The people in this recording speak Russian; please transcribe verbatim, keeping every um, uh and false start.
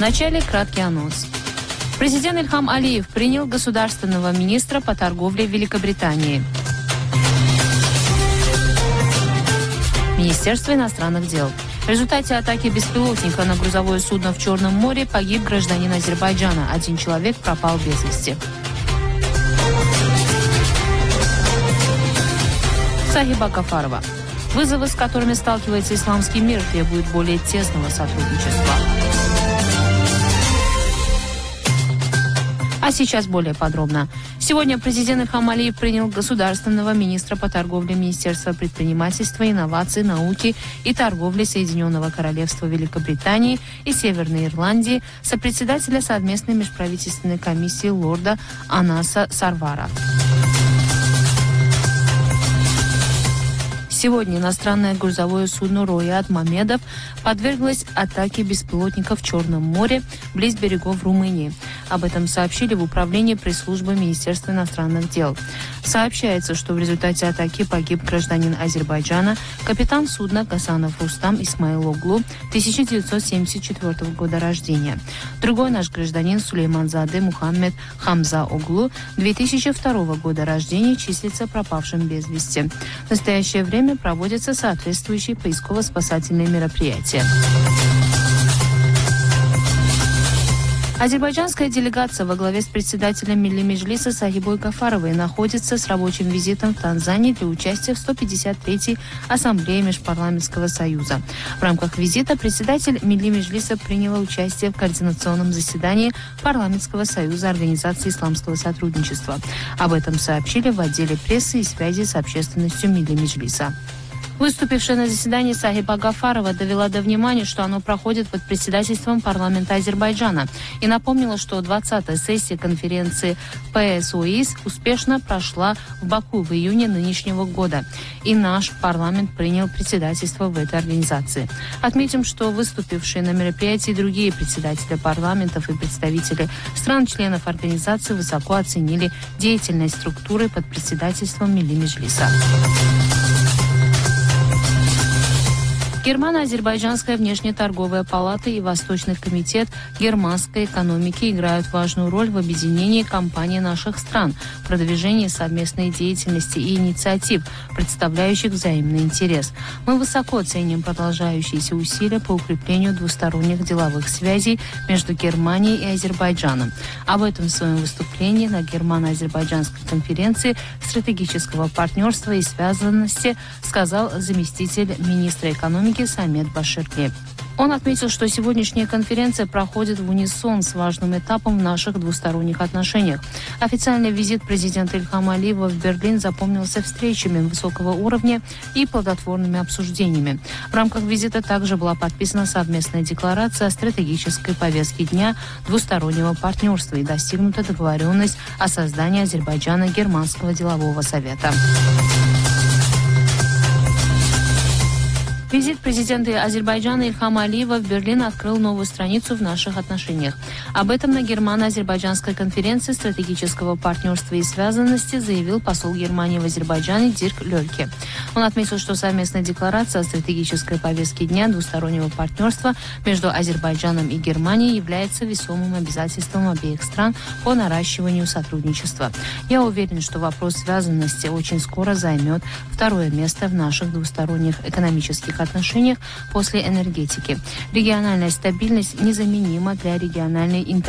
Вначале краткий анонс. Президент Ильхам Алиев принял государственного министра по торговле Великобритании. Министерство иностранных дел. В результате атаки беспилотника на грузовое судно в Черном море погиб гражданин Азербайджана. Один человек пропал без вести. Сахиба Гафарова. Вызовы, с которыми сталкивается исламский мир, требуют более тесного сотрудничества. А сейчас более подробно. Сегодня президент Ильхам Алиев принял государственного министра по торговле Министерства предпринимательства, инноваций, науки и торговли Соединенного Королевства Великобритании и Северной Ирландии, сопредседателя совместной межправительственной комиссии лорда Анаса Сарвара. Сегодня иностранное грузовое судно «Рояд Мамедов» подверглось атаке беспилотников в Черном море, близ берегов Румынии. Об этом сообщили в управлении пресс-службы Министерства иностранных дел. Сообщается, что в результате атаки погиб гражданин Азербайджана, капитан судна Гасанов Рустам Исмаил Оглу, тысяча девятьсот семьдесят четвёртого года рождения. Другой наш гражданин Сулейманзаде Мухаммед Хамза Оглу, две тысячи второго года рождения, числится пропавшим без вести. В настоящее время проводятся соответствующие поисково-спасательные мероприятия. Азербайджанская делегация во главе с председателем Милли Меджлиса Сахибой Гафаровой находится с рабочим визитом в Танзании для участия в сто пятьдесят третьей Ассамблее Межпарламентского союза. В рамках визита председатель Милли Меджлиса приняла участие в координационном заседании Парламентского союза Организации исламского сотрудничества. Об этом сообщили в отделе прессы и связи с общественностью Милли Меджлиса. Выступившая на заседании Сахиба Гафарова довела до внимания, что оно проходит под председательством парламента Азербайджана, и напомнила, что двадцатая сессия конференции пэ эс о и эс успешно прошла в Баку в июне нынешнего года, и наш парламент принял председательство в этой организации. Отметим, что выступившие на мероприятии другие председатели парламентов и представители стран-членов организации высоко оценили деятельность структуры под председательством Милли Меджлиса. Германо-азербайджанская внешнеторговая палата и Восточный комитет германской экономики играют важную роль в объединении компаний наших стран, в продвижении совместной деятельности и инициатив, представляющих взаимный интерес. Мы высоко ценим продолжающиеся усилия по укреплению двусторонних деловых связей между Германией и Азербайджаном. Об этом в своем выступлении на Германо-азербайджанской конференции стратегического партнерства и связанности сказал заместитель министра экономики Самет Баширли. Он отметил, что сегодняшняя конференция проходит в унисон с важным этапом в наших двусторонних отношениях. Официальный визит президента Ильхама Алиева в Берлин запомнился встречами высокого уровня и плодотворными обсуждениями. В рамках визита также была подписана совместная декларация о стратегической повестке дня двустороннего партнерства и достигнута договоренность о создании Азербайджано-Германского делового совета. Визит президента Азербайджана Ильхама Алиева в Берлин открыл новую страницу в наших отношениях. Об этом на Германо-азербайджанской конференции стратегического партнерства и связанности заявил посол Германии в Азербайджане Дирк Лёльке. Он отметил, что совместная декларация о стратегической повестке дня двустороннего партнерства между Азербайджаном и Германией является весомым обязательством обеих стран по наращиванию сотрудничества. Я уверен, что вопрос связанности очень скоро займет второе место в наших двусторонних экономических отношениях после энергетики. Региональная стабильность незаменима для региональной интеграции.